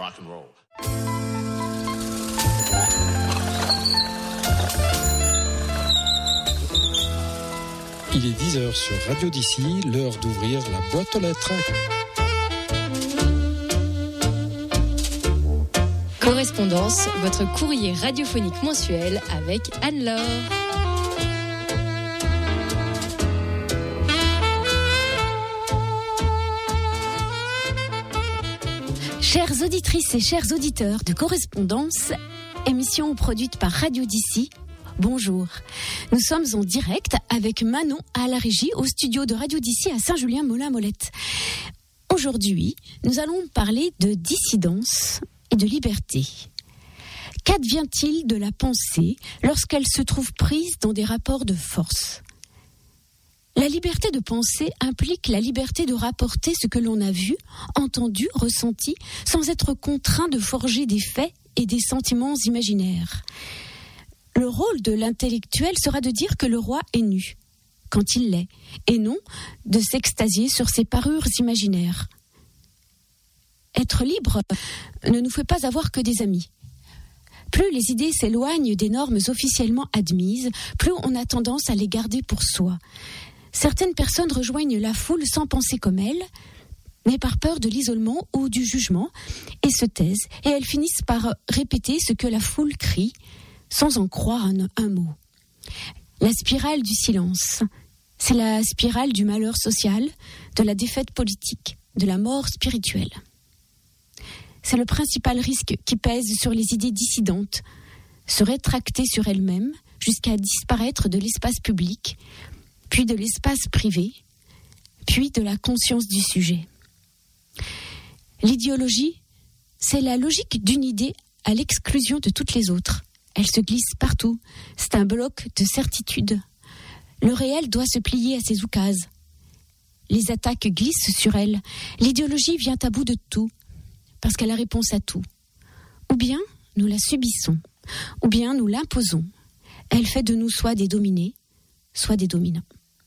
rock and roll. Il est 10h sur Radio d'ici, l'heure d'ouvrir la boîte aux lettres. Correspondance, votre courrier radiophonique mensuel avec Anne-Laure. Chères auditrices et chers auditeurs de Correspondance, émission produite par Radio d'ici, bonjour. Nous sommes en direct avec Manon à la régie au studio de Radio d'ici à Saint-Julien-Molin-Molette. Aujourd'hui, nous allons parler de dissidence et de liberté. Qu'advient-il de la pensée lorsqu'elle se trouve prise dans des rapports de force ? La liberté de penser implique la liberté de rapporter ce que l'on a vu, entendu, ressenti, sans être contraint de forger des faits et des sentiments imaginaires. Le rôle de l'intellectuel sera de dire que le roi est nu, quand il l'est, et non de s'extasier sur ses parures imaginaires. Être libre ne nous fait pas avoir que des amis. Plus les idées s'éloignent des normes officiellement admises, plus on a tendance à les garder pour soi. Certaines personnes rejoignent la foule sans penser comme elles, mais par peur de l'isolement ou du jugement, et se taisent, et elles finissent par répéter ce que la foule crie, sans en croire un mot. La spirale du silence, c'est la spirale du malheur social, de la défaite politique, de la mort spirituelle. C'est le principal risque qui pèse sur les idées dissidentes, se rétracter sur elles-mêmes jusqu'à disparaître de l'espace public, puis de l'espace privé, puis de la conscience du sujet. L'idéologie, c'est la logique d'une idée à l'exclusion de toutes les autres. Elle se glisse partout, c'est un bloc de certitude. Le réel doit se plier à ses oukases. Les attaques glissent sur elle. L'idéologie vient à bout de tout, parce qu'elle a réponse à tout. Ou bien nous la subissons, ou bien nous l'imposons. Elle fait de nous soit des dominés, soit des dominants.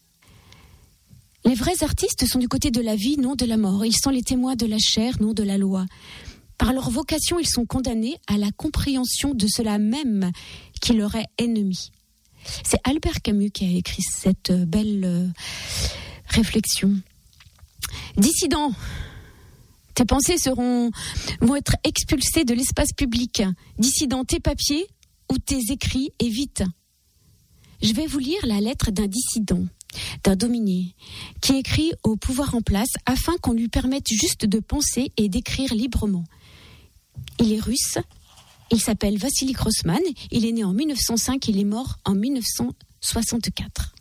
Les vrais artistes sont du côté de la vie, non de la mort. Ils sont les témoins de la chair, non de la loi. Par leur vocation, ils sont condamnés à la compréhension de cela même qui leur est ennemi. C'est Albert Camus qui a écrit cette belle réflexion. Dissident, tes pensées vont être expulsées de l'espace public. Dissident, tes papiers ou tes écrits, et vite. Je vais vous lire la lettre d'un dissident, d'un dominé, qui écrit au pouvoir en place afin qu'on lui permette juste de penser et d'écrire librement. Il est russe, il s'appelle Vassili Grossman, il est né en 1905, il est mort en 1964.